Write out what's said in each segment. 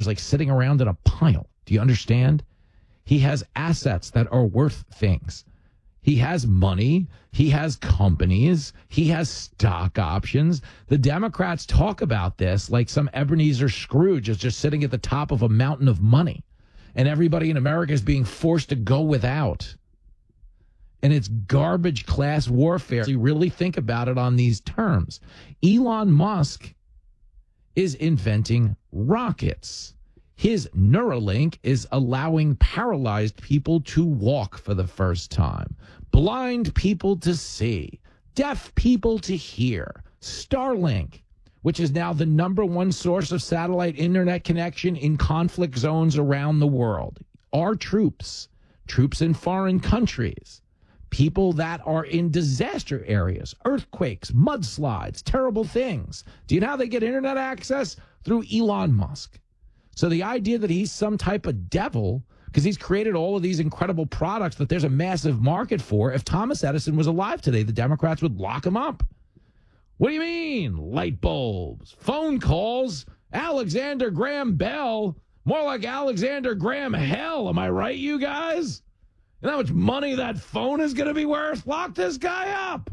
like sitting around in a pile. Do you understand? He has assets that are worth things. He has money. He has companies. He has stock options. The Democrats talk about this like some Ebenezer Scrooge is just sitting at the top of a mountain of money. And everybody in America is being forced to go without. And it's garbage class warfare. You really think about it on these terms. Elon Musk is inventing rockets. His Neuralink is allowing paralyzed people to walk for the first time, blind people to see, deaf people to hear. Starlink, which is now the #1 source of satellite internet connection in conflict zones around the world. Our troops in foreign countries, people that are in disaster areas, earthquakes, mudslides, terrible things. Do you know how they get internet access? Through Elon Musk. So the idea that he's some type of devil because he's created all of these incredible products that there's a massive market for. If Thomas Edison was alive today, the Democrats would lock him up. What do you mean? Light bulbs, phone calls, Alexander Graham Bell, more like Alexander Graham Hell. Am I right, you guys? You know how much money that phone is going to be worth? Lock this guy up.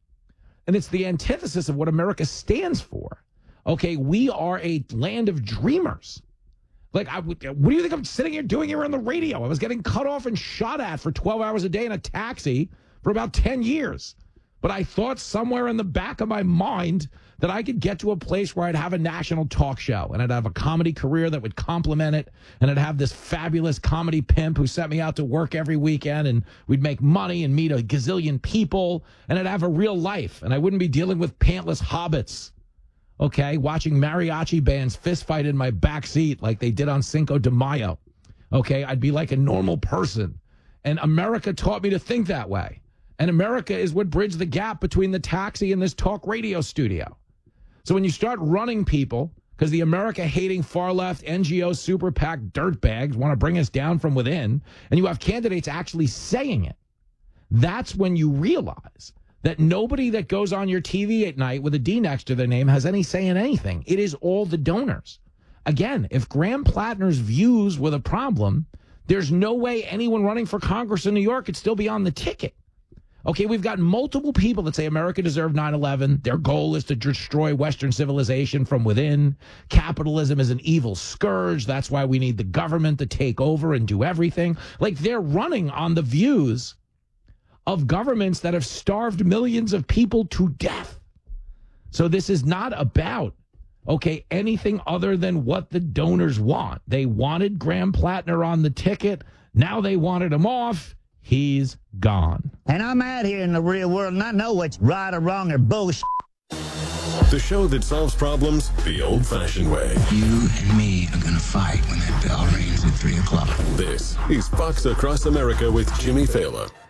And it's the antithesis of what America stands for. Okay, we are a land of dreamers. Like, what do you think I'm sitting here doing here on the radio? I was getting cut off and shot at for 12 hours a day in a taxi for about 10 years. But I thought somewhere in the back of my mind that I could get to a place where I'd have a national talk show and I'd have a comedy career that would complement it. And I'd have this fabulous comedy pimp who sent me out to work every weekend and we'd make money and meet a gazillion people. And I'd have a real life and I wouldn't be dealing with pantless hobbits. Okay, watching mariachi bands fist fight in my back seat like they did on Cinco de Mayo. Okay, I'd be like a normal person. And America taught me to think that way. And America is what bridged the gap between the taxi and this talk radio studio. So when you start running people, because the America-hating far-left NGO super PAC dirtbags want to bring us down from within, and you have candidates actually saying it, that's when you realize that nobody that goes on your TV at night with a D next to their name has any say in anything. It is all the donors. Again, if Graham Plattner's views were the problem, there's no way anyone running for Congress in New York could still be on the ticket. Okay, we've got multiple people that say America deserved 9/11. Their goal is to destroy Western civilization from within. Capitalism is an evil scourge. That's why we need the government to take over and do everything. Like, they're running on the views of governments that have starved millions of people to death. So this is not about, okay, anything other than what the donors want. They wanted Graham Plattner on the ticket. Now they wanted him off. He's gone. And I'm out here in the real world and I know what's right or wrong or bullshit. The show that solves problems the old-fashioned way. You and me are going to fight when that bell rings at 3 o'clock. This is Fox Across America with Jimmy Fallon.